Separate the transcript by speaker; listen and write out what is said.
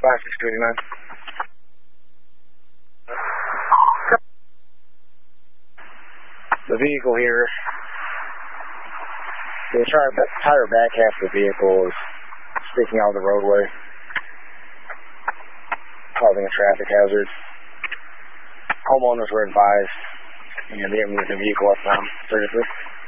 Speaker 1: 5629. The vehicle here, the entire back half of the vehicle is sticking out of the roadway, causing a traffic hazard. Homeowners were advised, and they moved the vehicle up services.